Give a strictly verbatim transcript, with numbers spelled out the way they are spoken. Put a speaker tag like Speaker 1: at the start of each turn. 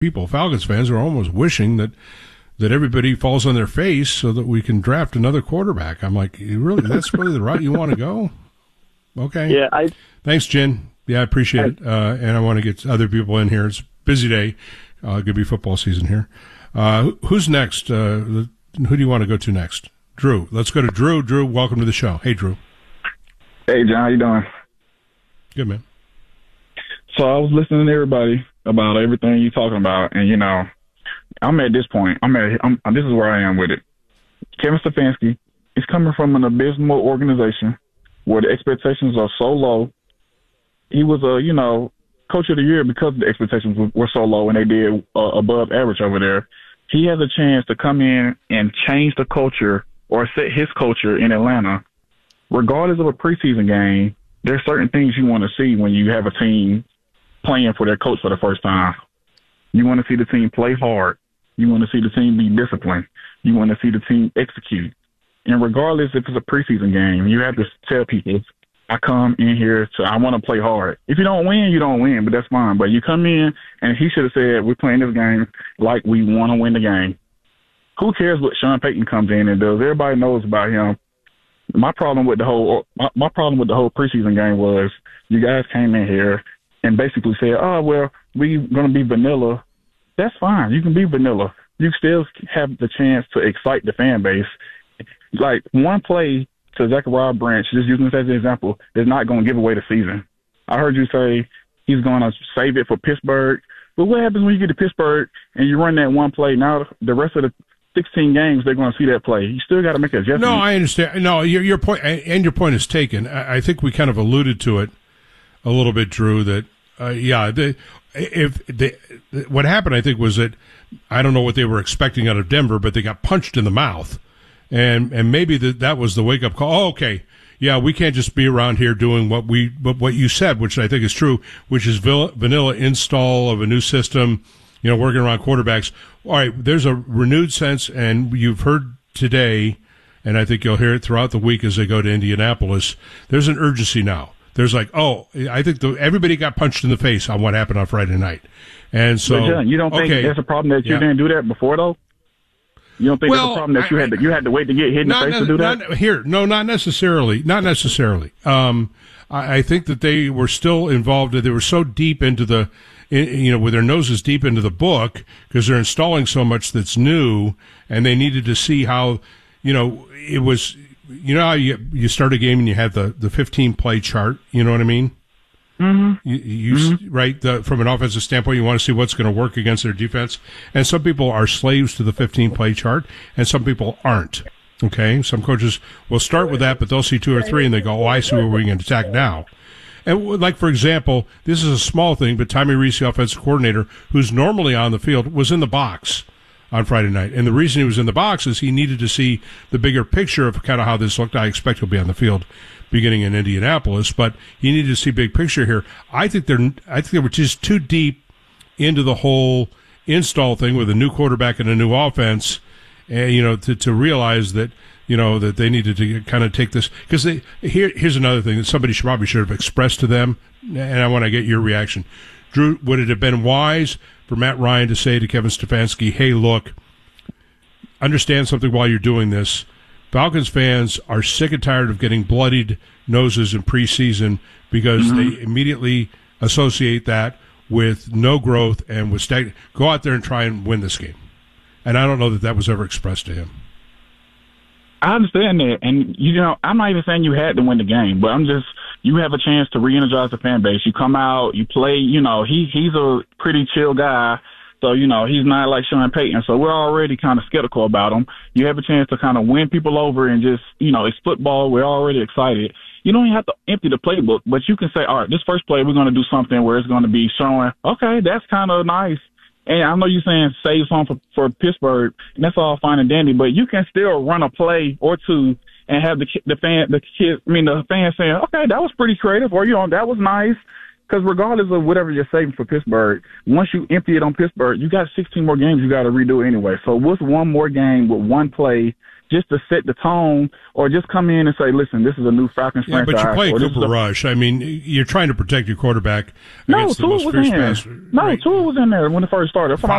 Speaker 1: people, Falcons fans, are almost wishing that that everybody falls on their face so that we can draft another quarterback. I'm like, you really, that's really the route you want to go? Okay.
Speaker 2: Yeah. I,
Speaker 1: Thanks, Jen. Yeah, I appreciate it. Uh, and I want to get other people in here. It's a busy day. Uh, going to be football season here. Uh, who's next? Uh, who do you want to go to next? Drew. Let's go to Drew. Drew, welcome to the show. Hey, Drew.
Speaker 3: Hey, John. How you doing?
Speaker 1: Good, man.
Speaker 3: So I was listening to everybody about everything you're talking about, and, you know, I'm at this point. I'm at. I'm, this is where I am with it. Kevin Stefanski is coming from an abysmal organization where the expectations are so low. He was a, you know, coach of the year because the expectations were so low, and they did uh, above average over there. He has a chance to come in and change the culture or set his culture in Atlanta. Regardless of a preseason game, there's certain things you want to see when you have a team playing for their coach for the first time. You want to see the team play hard. You want to see the team be disciplined. You want to see the team execute. And regardless if it's a preseason game, you have to tell people, I come in here to, I want to play hard. If you don't win, you don't win, but that's fine. But you come in, and he should have said, we're playing this game like we want to win the game. Who cares what Sean Payton comes in and does? Everybody knows about him. My problem with the whole my, my problem with the whole preseason game was you guys came in here and basically said, oh, well, we're going to be vanilla. That's fine. You can be vanilla. You still have the chance to excite the fan base. Like, one play to Zachariah Branch, just using this as an example, is not going to give away the season. I heard you say he's going to save it for Pittsburgh. But what happens when you get to Pittsburgh and you run that one play? Now the rest of the sixteen games, they're going to see that play. You still got to make adjustments.
Speaker 1: No, I understand. No, your, your point, and your point is taken. I, I think we kind of alluded to it a little bit, Drew, that, uh, yeah, the, if the, what happened, I think, was that I don't know what they were expecting out of Denver, but they got punched in the mouth. And and maybe that that was the wake up call. Oh, okay, yeah, we can't just be around here doing what we what, what you said, which I think is true, which is vanilla install of a new system, you know, working around quarterbacks. All right, there's a renewed sense, and you've heard today, and I think you'll hear it throughout the week as they go to Indianapolis. There's an urgency now. There's like, oh, I think the, everybody got punched in the face on what happened on Friday night, and so
Speaker 3: but John, you don't think
Speaker 1: okay,
Speaker 3: that's a problem that you
Speaker 1: yeah.
Speaker 3: didn't do that before, though? You don't think
Speaker 1: well,
Speaker 3: there's a problem that you
Speaker 1: I,
Speaker 3: had to you had to wait to get hit in the face
Speaker 1: ne-
Speaker 3: to do that?
Speaker 1: Not, here, no, not necessarily. Not necessarily. Um, I, I think that they were still involved. They were so deep into the, in, you know, with their noses deep into the book because they're installing so much that's new, and they needed to see how, you know, it was. You know how you you start a game and you have the the fifteen play chart. You know what I mean?
Speaker 3: Mm-hmm.
Speaker 1: You, you
Speaker 3: mm-hmm.
Speaker 1: right the, from an offensive standpoint, you want to see what's going to work against their defense, and some people are slaves to the fifteen play chart, and some people aren't. Okay, some coaches will start with that, but they'll see two or three, and they go, "Oh, I see where we can attack now." And like for example, this is a small thing, but Tommy Reese, the offensive coordinator, who's normally on the field, was in the box on Friday night, and the reason he was in the box is he needed to see the bigger picture of kind of how this looked. I expect he'll be on the field beginning in Indianapolis, but he needed to see big picture here. I think they're, I think they were just too deep into the whole install thing with a new quarterback and a new offense, and you know, to, to realize that, you know, that they needed to kind of take this, because they, here, here's another thing that somebody should probably should have expressed to them, and I want to get your reaction. Drew, would it have been wise for Matt Ryan to say to Kevin Stefanski, hey, look, understand something while you're doing this. Falcons fans are sick and tired of getting bloodied noses in preseason because mm-hmm. they immediately associate that with no growth and with stag- go out there and try and win this game. And I don't know that that was ever expressed to him.
Speaker 3: I understand that, and you know, I'm not even saying you had to win the game, but I'm just, you have a chance to re-energize the fan base. You come out, you play. You know, he he's a pretty chill guy. So, you know, he's not like Sean Payton. So we're already kind of skeptical about him. You have a chance to kind of win people over and just, you know, it's football. We're already excited. You don't even have to empty the playbook, but you can say, all right, this first play, we're going to do something where it's going to be showing, okay, that's kind of nice. And I know you're saying save some for, for Pittsburgh, and that's all fine and dandy, but you can still run a play or two and have the the fan, the kids, I mean, the fans saying, okay, that was pretty creative, or, you know, that was nice. Because regardless of whatever you're saving for Pittsburgh, once you empty it on Pittsburgh, you got sixteen more games you got to redo anyway. So what's one more game with one play just to set the tone, or just come in and say, listen, this is a new Falcons
Speaker 1: yeah,
Speaker 3: franchise.
Speaker 1: But you play
Speaker 3: or
Speaker 1: Cooper
Speaker 3: a-
Speaker 1: Rush. I mean, you're trying to protect your quarterback
Speaker 3: No,
Speaker 1: against the
Speaker 3: Tua
Speaker 1: most
Speaker 3: was
Speaker 1: fierce
Speaker 3: in there.
Speaker 1: pass.
Speaker 3: No,
Speaker 1: Right.
Speaker 3: Tua was in there when it first started. That's what
Speaker 1: Fine.